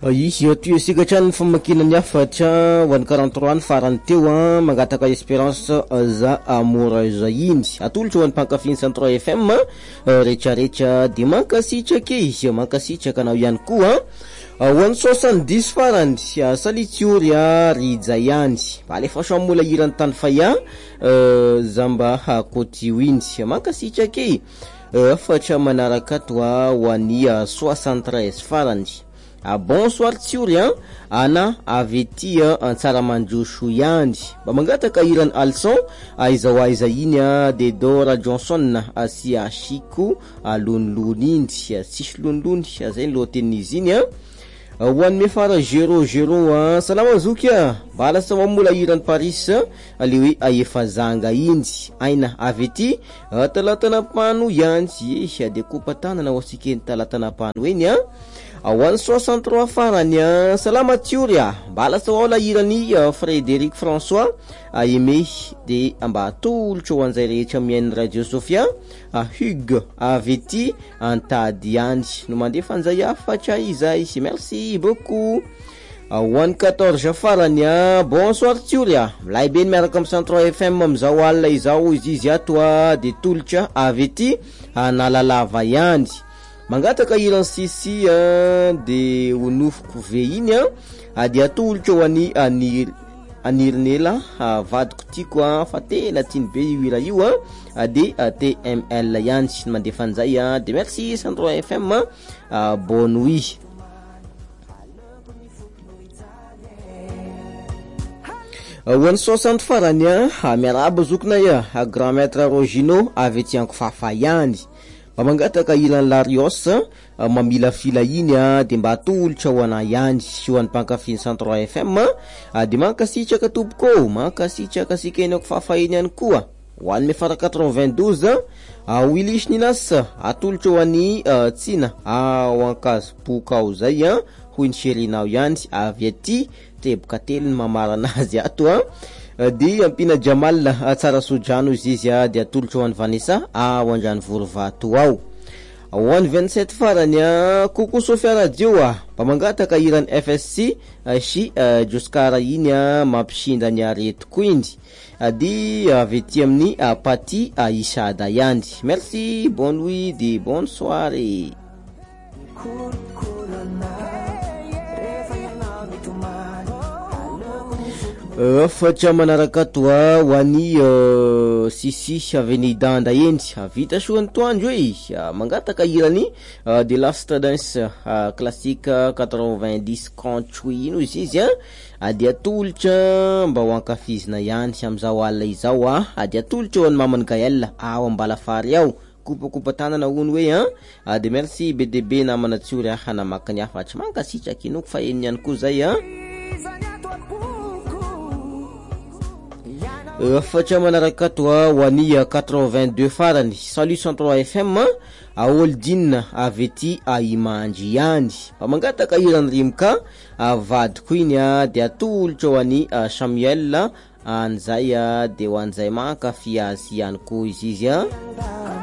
Izy tu sigatrany famakinany afatra 143 farany teo mangataka Espérance za amora zainy atolotro ho an'ny mpankafiny 103 FM rehetrarehetra de mankasitraka izy mankasitraka anao ihany koa ho an'ny 70 farany salitiory rijay ihany alefa samola irany tany faya zamba hakotioiny mankasitraka afatra manaraka toa ho an'ny 73 farany. Bonsoir tsiori ana avety antsara mandrosho ihany mba mangataka irany alson aiza aiza iny de Dora Johnson asia Chico alonlony iny tsisy lonlony zay loten'izy iny ho an'ny mefara 00 salama zoky bala sa mamola irany Paris le hoe aefa zanga iny aina avety talatanapano ihany de kopatanana osikeny talatanapano eny awan 63 farany salama tioria bala sa wala irany Frédéric François aimé de amba tolotro ho anzay rehetra miainy Radio Sofia Hugues avety antady ihany no mandefa anzay afatra izay merci beaucoup awan 14 farany bonsoir tioria milay be miaraka am 103 FM amzao alina izao izy atoa de tolotra avety analalava ihany mangataka iran sisi de onofoko ve iny de atolotro ho any anirnela vadiko tiako fa tena tiany be ira io de TML ihany mandefa anzay de merci 103 FM bonne nuit. Wan 60 farany miaraba zokona grand maître Rogino avety anko fafa ihany mangataka ilan Larios mamila fila iny de mba atolotra ho ana ihany ho an'ny mpankafiny 103 FM de mankasitraka tompoko mankasitraka sikenako fafahiny ihany koa ho an'ny mefara 92 Willis Ninas atolotra ho an'ny tsina ho ankazo pokao zay ho iny sherinao ihany avy aty teboka teliny mamarana azy ato de ampina Jamal tsara sodrano izy de atolotro ho an'ny Vanessa ho andrany vorovato ao ho an'ny 27 farany Coucou Sofia Radio mba mangataka irany FSC sy Joskara iny mampisindra ny aretiko iny de avety amin'ny Pati Isada ihany merci bonne nuit de bonne soirée. Fatra manaraka toa ho an'ny sisi avenidanda eny vita soany toandro mangataka irany de Last Dance classique 90 country ino izy de atolotra mba ho ankafizina ihany amzao alina izao de atolotra ho an'ny mamany Gaël ao ambalafary ao kopakopa tanana hono hoe de merci BDB namana tsiory hanamakany afatra mankasitraky inoko fa eny ihany koa zay fatra manaraka toa ho an'ny 82 farany Salut 103 FM Oldin avety Imandry ihany mangataka irany rimka vadiko iny de atolotra ho an'ny Samuel anzay de ho anzay mankafy azy ihany koa izy